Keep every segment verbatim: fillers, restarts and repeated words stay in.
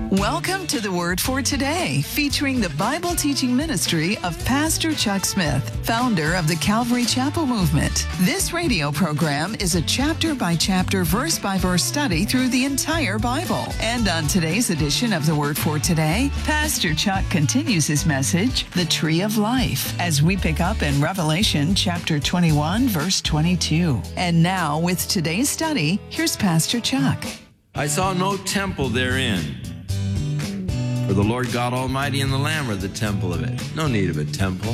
Welcome to the Word for Today, featuring the Bible teaching ministry of Pastor Chuck Smith, founder of the Calvary Chapel Movement. This radio program is a chapter-by-chapter, verse-by-verse study through the entire Bible. And on today's edition of the Word for Today, Pastor Chuck continues his message, The Tree of Life, as we pick up in Revelation chapter twenty-one, verse twenty-two. And now, with today's study, here's Pastor Chuck. I saw no temple therein, for the Lord God Almighty and the Lamb are the temple of it. No need of a temple.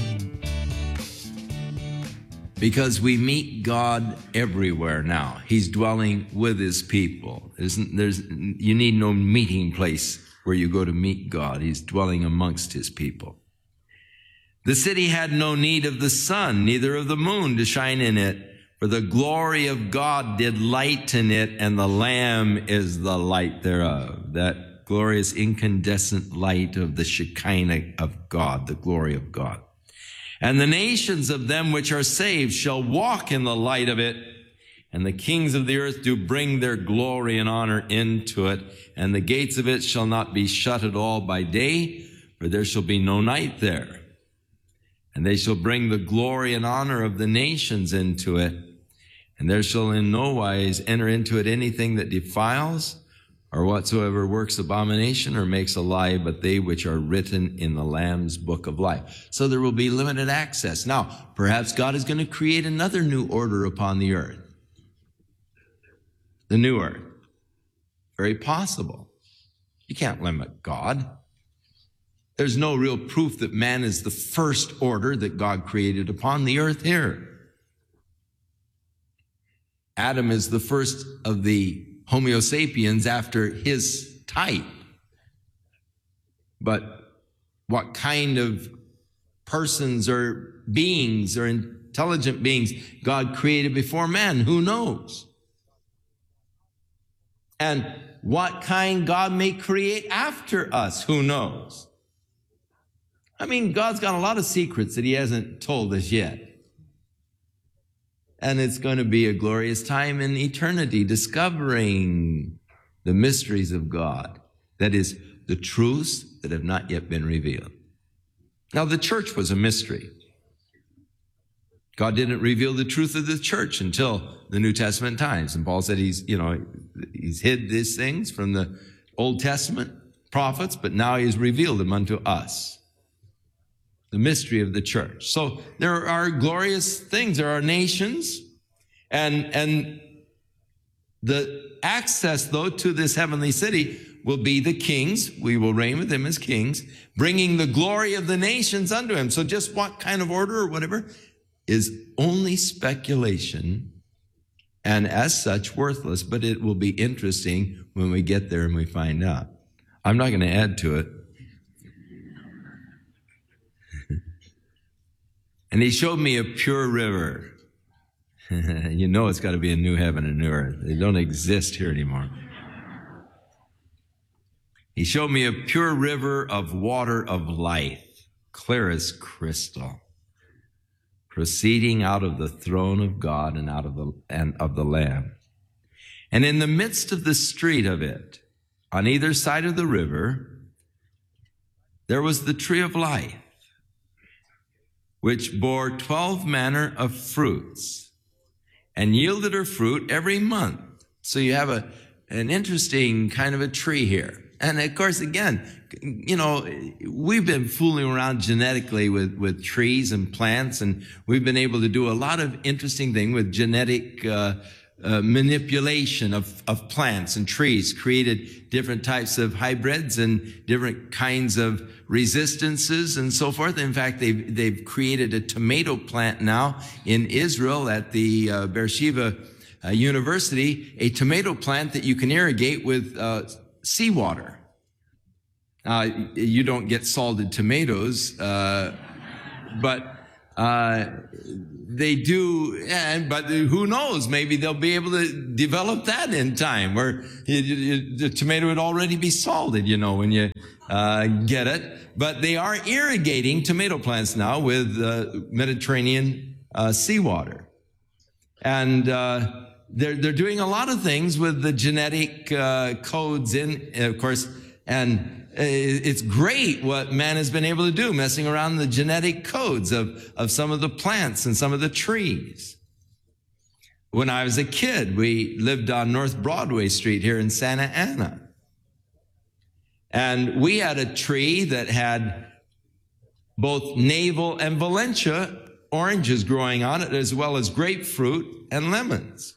Because we meet God everywhere now. He's dwelling with His people. Isn't there's you need no meeting place where you go to meet God. He's dwelling amongst His people. The city had no need of the sun, neither of the moon to shine in it, for the glory of God did lighten it, and the Lamb is the light thereof. That glorious incandescent light of the Shekinah of God, the glory of God. And the nations of them which are saved shall walk in the light of it, and the kings of the earth do bring their glory and honor into it, and the gates of it shall not be shut at all by day, for there shall be no night there. And they shall bring the glory and honor of the nations into it, and there shall in no wise enter into it anything that defiles, or whatsoever works abomination or makes a lie, but they which are written in the Lamb's book of life. So there will be limited access. Now, perhaps God is going to create another new order upon the earth. The new earth. Very possible. You can't limit God. There's no real proof that man is the first order that God created upon the earth here. Adam is the first of the Homo sapiens after his type. But what kind of persons or beings or intelligent beings God created before man, who knows? And what kind God may create after us, who knows? I mean, God's got a lot of secrets that He hasn't told us yet. And it's going to be a glorious time in eternity, discovering the mysteries of God. That is, the truths that have not yet been revealed. Now, the church was a mystery. God didn't reveal the truth of the church until the New Testament times. And Paul said he's, you know, he's hid these things from the Old Testament prophets, but now He has revealed them unto us. The mystery of the church. So there are glorious things. There are nations, and and the access, though, to this heavenly city will be the kings. We will reign with Him as kings, bringing the glory of the nations unto Him. So just what kind of order or whatever is only speculation, and as such worthless, but it will be interesting when we get there and we find out. I'm not going to add to it. And He showed me a pure river. You know it's got to be a new heaven and new earth. They don't exist here anymore. He showed me a pure river of water of life, clear as crystal, proceeding out of the throne of God and out of the and of the Lamb. And in the midst of the street of it, on either side of the river, there was the tree of life, which bore twelve manner of fruits, and yielded her fruit every month. So you have a an interesting kind of a tree here. And of course, again, you know, we've been fooling around genetically with, with trees and plants, and we've been able to do a lot of interesting things with genetic uh, uh, manipulation of, of plants and trees, created different types of hybrids and different kinds of resistances and so forth. In fact, they've, they've created a tomato plant now in Israel at the uh, Beersheba uh, University, a tomato plant that you can irrigate with uh, seawater. Uh, you don't get salted tomatoes, uh, but uh, they do, and but who knows, maybe they'll be able to develop that in time, where you, you, the tomato would already be salted, you know, when you uh, get it. But they are irrigating tomato plants now with uh, Mediterranean uh, seawater. And uh, they're, they're doing a lot of things with the genetic uh, codes in, of course, And it's great what man has been able to do, messing around the genetic codes of, of some of the plants and some of the trees. When I was a kid, we lived on North Broadway Street here in Santa Ana. And we had a tree that had both navel and Valencia oranges growing on it, as well as grapefruit and lemons.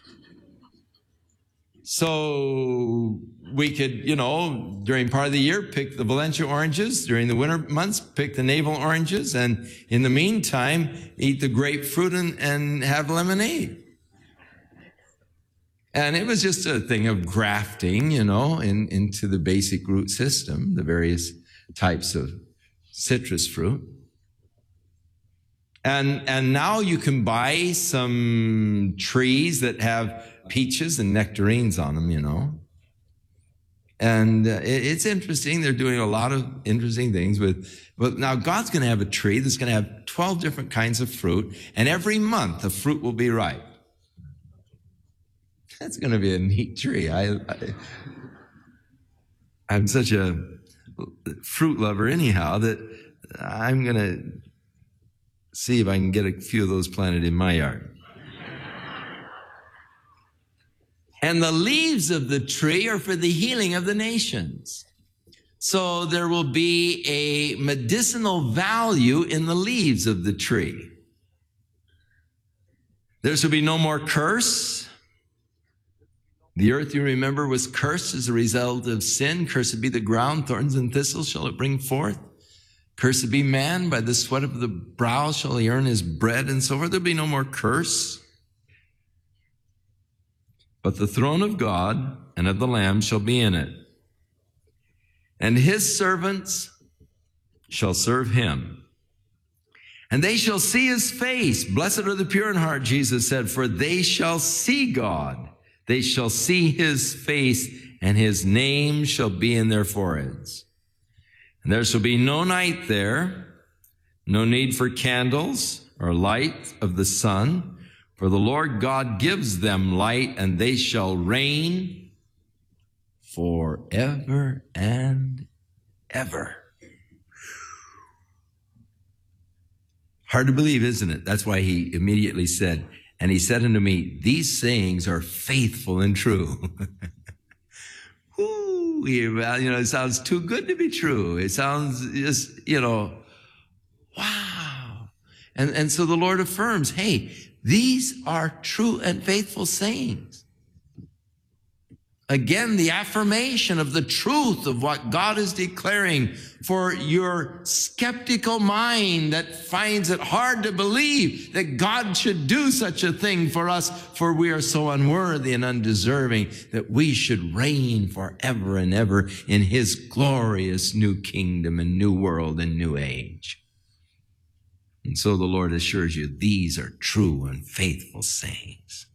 So we could, you know, during part of the year, pick the Valencia oranges. During the winter months, pick the navel oranges. And in the meantime, eat the grapefruit and, and have lemonade. And it was just a thing of grafting, you know, in, into the basic root system, the various types of citrus fruit. And, and now you can buy some trees that have peaches and nectarines on them, you know. And uh, it, it's interesting. They're doing a lot of interesting things with, but now God's going to have a tree that's going to have twelve different kinds of fruit, and every month the fruit will be ripe. That's going to be a neat tree. I, I, I'm such a fruit lover anyhow that I'm going to see if I can get a few of those planted in my yard. And the leaves of the tree are for the healing of the nations. So there will be a medicinal value in the leaves of the tree. There shall be no more curse. The earth, you remember, was cursed as a result of sin. Cursed be the ground, thorns and thistles shall it bring forth. Cursed be man, by the sweat of the brow shall he earn his bread, and so forth. There'll be no more curse. But the throne of God and of the Lamb shall be in it. And his servants shall serve him. And they shall see his face. Blessed are the pure in heart, Jesus said, for they shall see God. They shall see his face, and his name shall be in their foreheads. And there shall be no night there, no need for candles or light of the sun, for the Lord God gives them light, and they shall reign forever and ever. Hard to believe, isn't it? That's why he immediately said, and he said unto me, these sayings are faithful and true. Ooh, you know, it sounds too good to be true. It sounds just, you know, wow. And, and so the Lord affirms, hey, these are true and faithful sayings. Again, the affirmation of the truth of what God is declaring for your skeptical mind that finds it hard to believe that God should do such a thing for us, for we are so unworthy and undeserving that we should reign forever and ever in his glorious new kingdom and new world and new age. And so the Lord assures you, these are true and faithful sayings.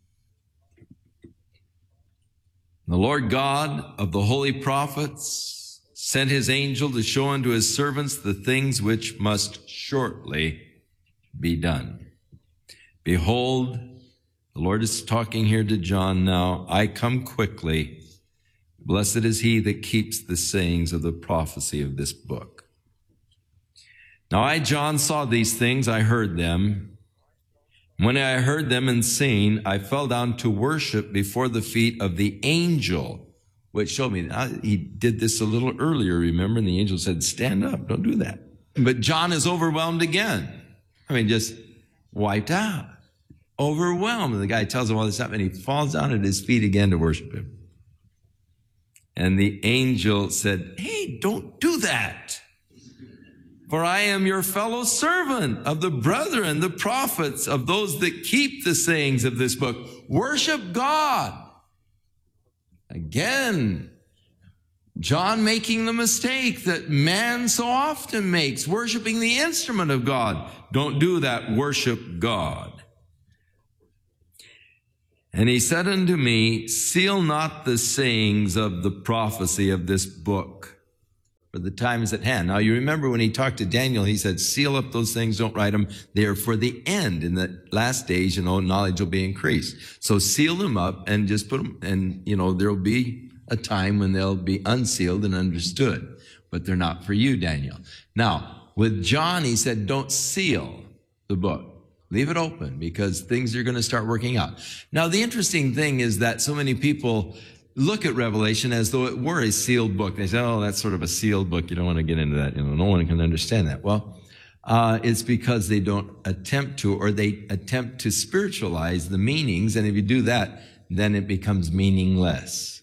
The Lord God of the holy prophets sent his angel to show unto his servants the things which must shortly be done. Behold, the Lord is talking here to John now, I come quickly. Blessed is he that keeps the sayings of the prophecy of this book. Now I, John, saw these things, I heard them. When I heard them and seen, I fell down to worship before the feet of the angel, which showed me, he did this a little earlier, remember? And the angel said, stand up, don't do that. But John is overwhelmed again. I mean, just wiped out, overwhelmed. And the guy tells him all this stuff, and he falls down at his feet again to worship him. And the angel said, hey, don't do that. For I am your fellow servant of the brethren, the prophets, of those that keep the sayings of this book. Worship God. Again, John making the mistake that man so often makes, worshiping the instrument of God. Don't do that. Worship God. And he said unto me, seal not the sayings of the prophecy of this book, for the time is at hand. Now, you remember when he talked to Daniel, he said, seal up those things, don't write them. They are for the end. In the last days, you know, knowledge will be increased. So seal them up and just put them, and, you know, there'll be a time when they'll be unsealed and understood, but they're not for you, Daniel. Now, with John, he said, don't seal the book. Leave it open because things are going to start working out. Now, the interesting thing is that so many people look at Revelation as though it were a sealed book. They say, oh, that's sort of a sealed book. You don't want to get into that. You know, no one can understand that. Well, uh, it's because they don't attempt to, or they attempt to spiritualize the meanings. And if you do that, then it becomes meaningless.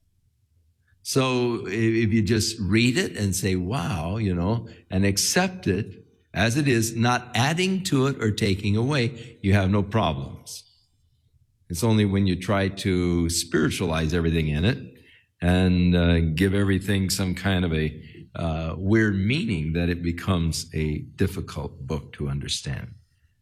So if you just read it and say, wow, you know, and accept it as it is, not adding to it or taking away, you have no problems. It's only when you try to spiritualize everything in it and uh, give everything some kind of a uh, weird meaning that it becomes a difficult book to understand.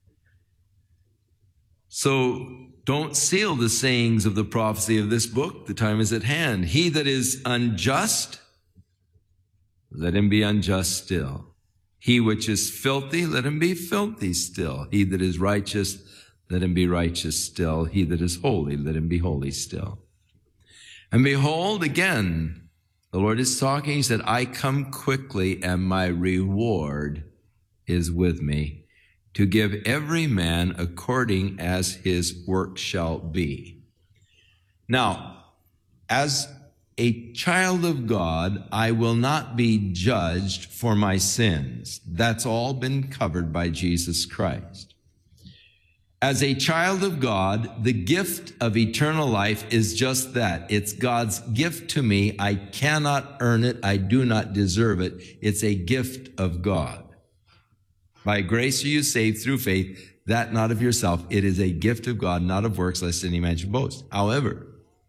So don't seal the sayings of the prophecy of this book. The time is at hand. He that is unjust, let him be unjust still. He which is filthy, let him be filthy still. He that is righteous, let him be righteous still. He that is holy, let him be holy still. And behold, again, the Lord is talking. He said, I come quickly, and my reward is with me, to give every man according as his work shall be. Now, as a child of God, I will not be judged for my sins. That's all been covered by Jesus Christ. As a child of God, the gift of eternal life is just that. It's God's gift to me. I cannot earn it. I do not deserve it. It's a gift of God. By grace are you saved through faith, that not of yourself. It is a gift of God, not of works, lest any man should boast. However,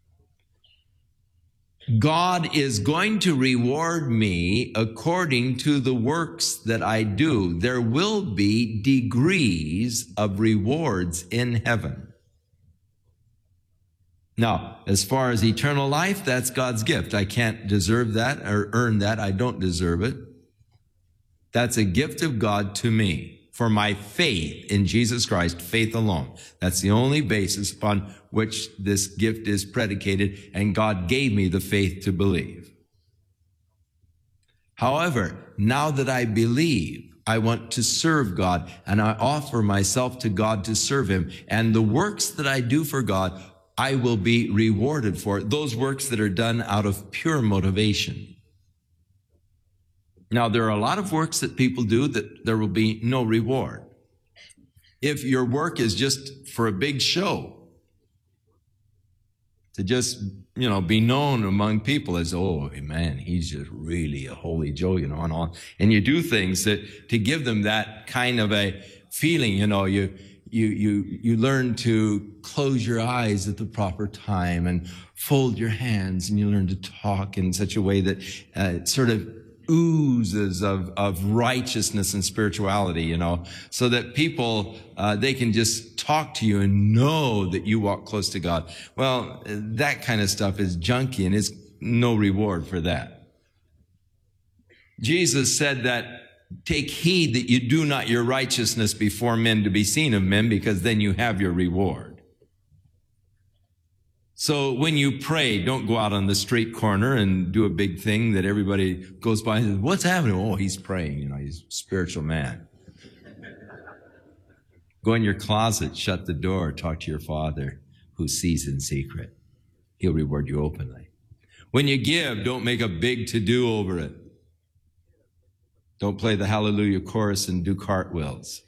God is going to reward me according to the works that I do. There will be degrees of rewards in heaven. Now, as far as eternal life, that's God's gift. I can't deserve that or earn that. I don't deserve it. That's a gift of God to me for my faith in Jesus Christ, faith alone. That's the only basis upon which this gift is predicated, and God gave me the faith to believe. However, now that I believe, I want to serve God, and I offer myself to God to serve him. And the works that I do for God, I will be rewarded for. Those works that are done out of pure motivation. Now, there are a lot of works that people do that there will be no reward. If your work is just for a big show, to just, you know, be known among people as, oh, man, he's just really a holy Joe, you know, and all. And you do things that to give them that kind of a feeling, you know, you, you, you, you learn to close your eyes at the proper time and fold your hands, and you learn to talk in such a way that uh, it sort of oozes of, of righteousness and spirituality, you know, so that people, uh, they can just talk to you and know that you walk close to God. Well, that kind of stuff is junky, and there's no reward for that. Jesus said that, take heed that you do not your righteousness before men to be seen of men, because then you have your reward. So when you pray, don't go out on the street corner and do a big thing that everybody goes by and says, what's happening? Oh, he's praying. You know, he's a spiritual man. Go in your closet, shut the door, talk to your Father who sees in secret. He'll reward you openly. When you give, don't make a big to-do over it. Don't play the Hallelujah chorus and do cartwheels.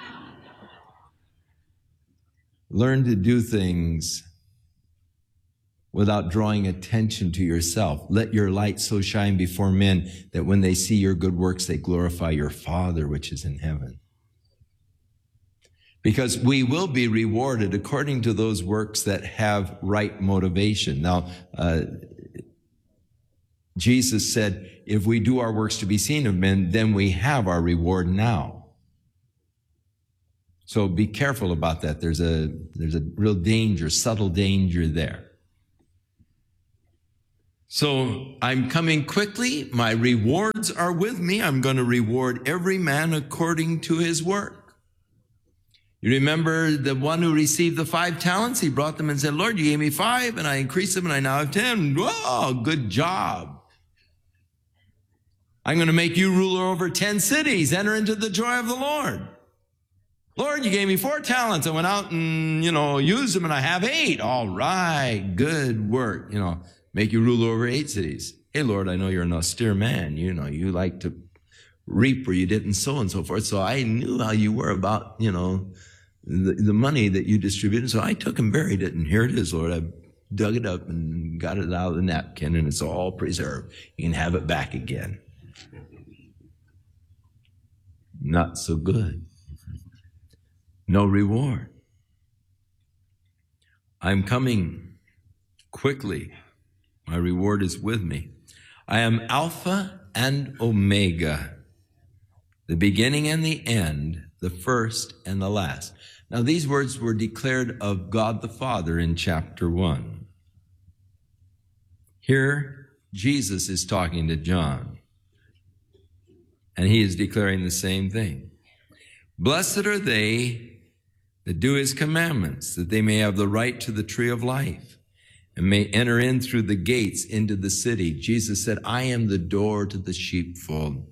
Learn to do things without drawing attention to yourself. Let your light so shine before men that when they see your good works, they glorify your Father which is in heaven. Because we will be rewarded according to those works that have right motivation. Now, uh, Jesus said, if we do our works to be seen of men, then we have our reward now. So be careful about that. There's a, there's a real danger, subtle danger there. So I'm coming quickly. My rewards are with me. I'm going to reward every man according to his work. You remember the one who received the five talents? He brought them and said, Lord, you gave me five, and I increased them, and I now have ten. Whoa, good job. I'm going to make you ruler over ten cities. Enter into the joy of the Lord. Lord, you gave me four talents. I went out and, you know, used them, and I have eight. All right, good work. You know, make you ruler over eight cities. Hey, Lord, I know you're an austere man. You know, you like to reap where you didn't sow and so forth. So I knew how you were about, you know, the, the money that you distributed. So I took and buried it, and here it is, Lord. I dug it up and got it out of the napkin, and it's all preserved. You can have it back again. Not so good. No reward. I'm coming quickly. My reward is with me. I am Alpha and Omega, the beginning and the end, the first and the last. Now, these words were declared of God the Father in chapter one. Here, Jesus is talking to John, and he is declaring the same thing. Blessed are they that do his commandments, that they may have the right to the tree of life and may enter in through the gates into the city. Jesus said, I am the door to the sheepfold.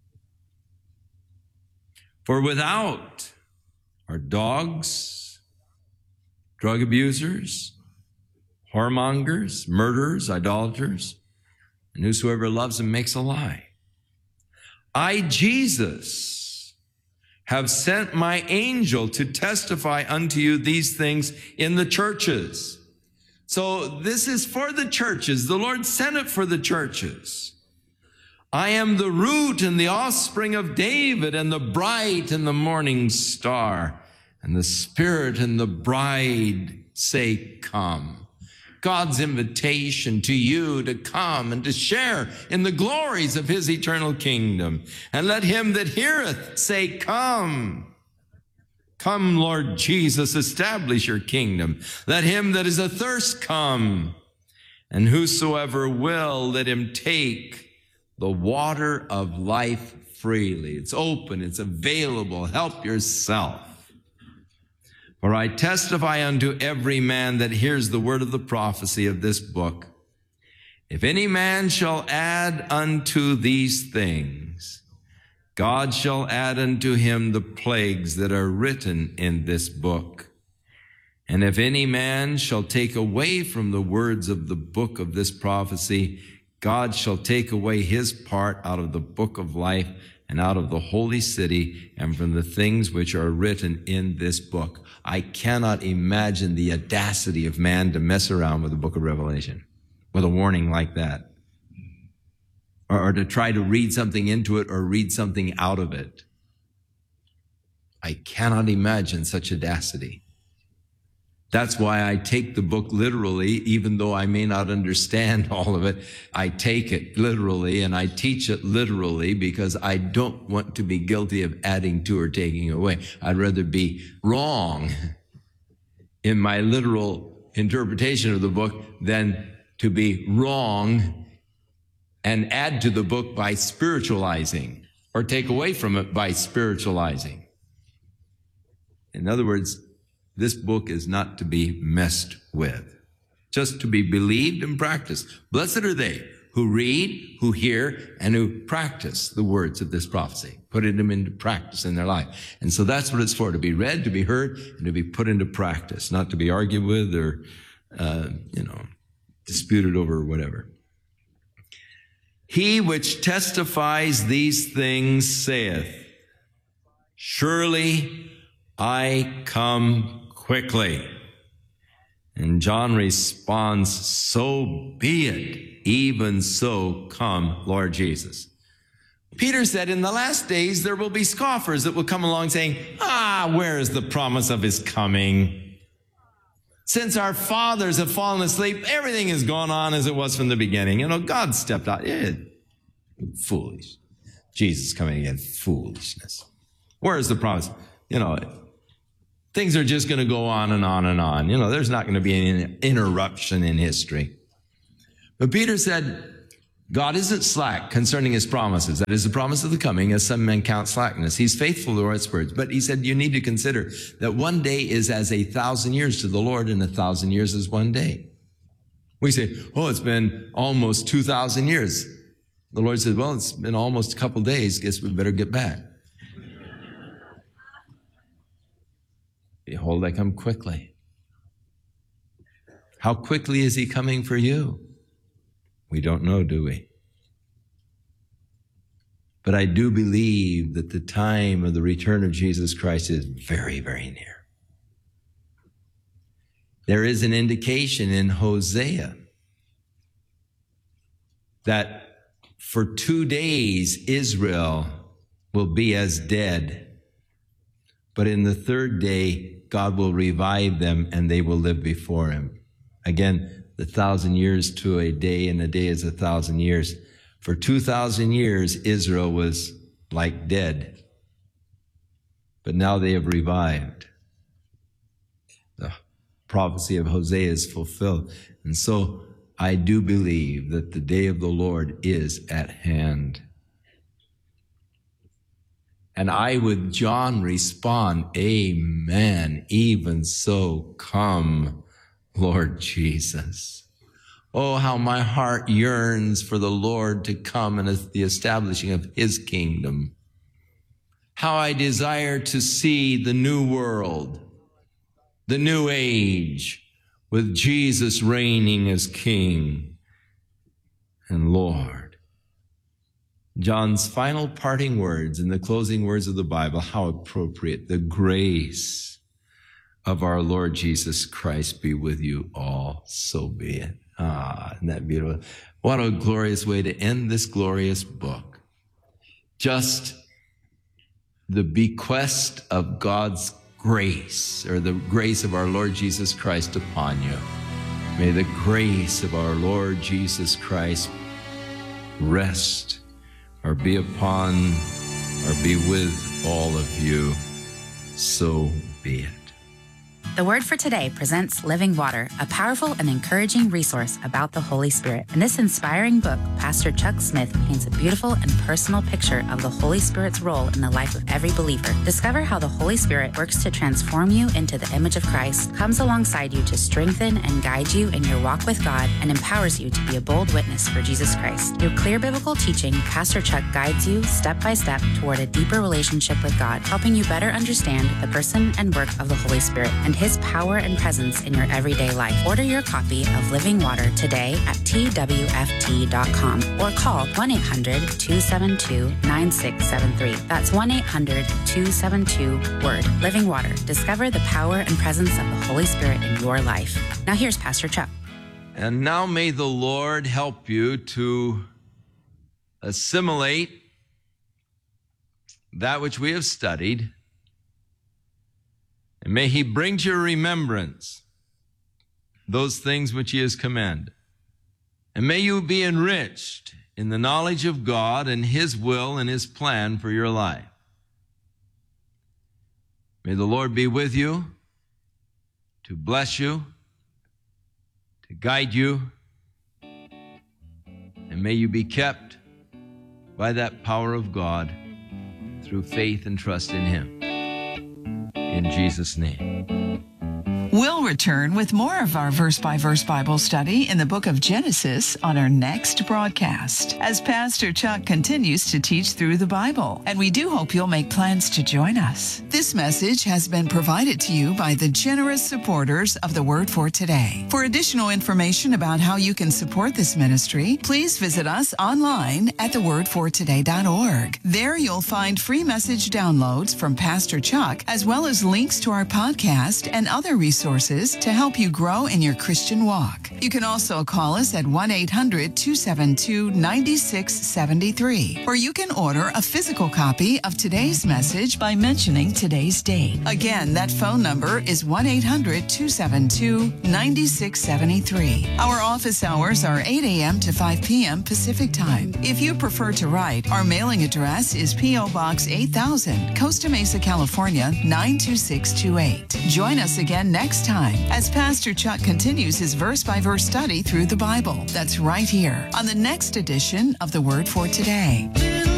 For without are dogs, drug abusers, whoremongers, murderers, idolaters, and whosoever loves him makes a lie. I, Jesus, have sent my angel to testify unto you these things in the churches. So this is for the churches. The Lord sent it for the churches. I am the root and the offspring of David, and the bright and the morning star. And the Spirit and the bride say, come. God's invitation to you to come and to share in the glories of his eternal kingdom. And let him that heareth say, come. Come, Lord Jesus, establish your kingdom. Let him that is athirst come. And whosoever will, let him take the water of life freely. It's open, it's available. Help yourself. For I testify unto every man that hears the word of the prophecy of this book. If any man shall add unto these things, God shall add unto him the plagues that are written in this book. And if any man shall take away from the words of the book of this prophecy, God shall take away his part out of the book of life and out of the holy city and from the things which are written in this book. I cannot imagine the audacity of man to mess around with the book of Revelation with a warning like that, or, or to try to read something into it or read something out of it. I cannot imagine such audacity. That's why I take the book literally, even though I may not understand all of it. I take it literally and I teach it literally because I don't want to be guilty of adding to or taking away. I'd rather be wrong in my literal interpretation of the book than to be wrong and add to the book by spiritualizing or take away from it by spiritualizing. In other words, this book is not to be messed with, just to be believed and practiced. Blessed are they who read, who hear, and who practice the words of this prophecy, put them into practice in their life. And so that's what it's for, to be read, to be heard, and to be put into practice, not to be argued with or, uh, you know, disputed over or whatever. He which testifies these things saith, surely I come quickly. And John responds, so be it, even so come, Lord Jesus. Peter said, in the last days there will be scoffers that will come along saying, ah, where is the promise of his coming? Since our fathers have fallen asleep, everything has gone on as it was from the beginning. You know, God stepped out. Yeah, foolish. Jesus coming again, foolishness. Where is the promise? You know, things are just going to go on and on and on. You know, there's not going to be any interruption in history. But Peter said, God isn't slack concerning his promises. That is the promise of the coming, as some men count slackness. He's faithful to his words. But he said you need to consider that one day is as a thousand years to the Lord, and a thousand years is one day. We say, oh, it's been almost two thousand years. The Lord said, well, it's been almost a couple days. Guess we better get back. Behold, I come quickly. How quickly is he coming for you? We don't know, do we? But I do believe that the time of the return of Jesus Christ is very, very near. There is an indication in Hosea that for two days Israel will be as dead, but in the third day God will revive them and they will live before him. Again, the thousand years to a day, and a day is a thousand years. For two thousand years, Israel was like dead. But now they have revived. The prophecy of Hosea is fulfilled. And so I do believe that the day of the Lord is at hand. And I with John respond, amen, even so, come, Lord Jesus. Oh, how my heart yearns for the Lord to come and the establishing of his kingdom. How I desire to see the new world, the new age, with Jesus reigning as King and Lord. John's final parting words in the closing words of the Bible, how appropriate. The grace of our Lord Jesus Christ be with you all. So be it. Ah, isn't that beautiful? What a glorious way to end this glorious book. Just the bequest of God's grace, or the grace of our Lord Jesus Christ upon you. May the grace of our Lord Jesus Christ rest or be upon or be with all of you. So be it. The Word for Today presents Living Water, a powerful and encouraging resource about the Holy Spirit. In this inspiring book, Pastor Chuck Smith paints a beautiful and personal picture of the Holy Spirit's role in the life of every believer. Discover how the Holy Spirit works to transform you into the image of Christ, comes alongside you to strengthen and guide you in your walk with God, and empowers you to be a bold witness for Jesus Christ. Through clear biblical teaching, Pastor Chuck guides you step by step toward a deeper relationship with God, helping you better understand the person and work of the Holy Spirit and His His power and presence in your everyday life. Order your copy of Living Water today at T W F T dot com or call one eight hundred, two seven two, nine six seven three. That's one eight hundred, two seven two, WORD. Living Water. Discover the power and presence of the Holy Spirit in your life. Now here's Pastor Chuck. And now may the Lord help you to assimilate that which we have studied. And may he bring to your remembrance those things which he has commanded. And may you be enriched in the knowledge of God and his will and his plan for your life. May the Lord be with you, to bless you, to guide you, and may you be kept by that power of God through faith and trust in him. In Jesus' name. We'll return with more of our verse-by-verse Bible study in the book of Genesis on our next broadcast as Pastor Chuck continues to teach through the Bible. And we do hope you'll make plans to join us. This message has been provided to you by the generous supporters of the Word for Today. For additional information about how you can support this ministry, please visit us online at the word for today dot org. There you'll find free message downloads from Pastor Chuck, as well as links to our podcast and other resources to help you grow in your Christian walk. You can also call us at one eight hundred, two seven two, nine six seven three, or you can order a physical copy of today's message by mentioning today's date. Again, that phone number is one eight hundred, two seven two, nine six seven three. Our office hours are eight a.m. to five p.m. Pacific Time. If you prefer to write, our mailing address is P O. Box eight thousand, Costa Mesa, California, nine two six two eight. Join us again next next time as Pastor Chuck continues his verse-by-verse study through the Bible. That's right here on the next edition of The Word for Today.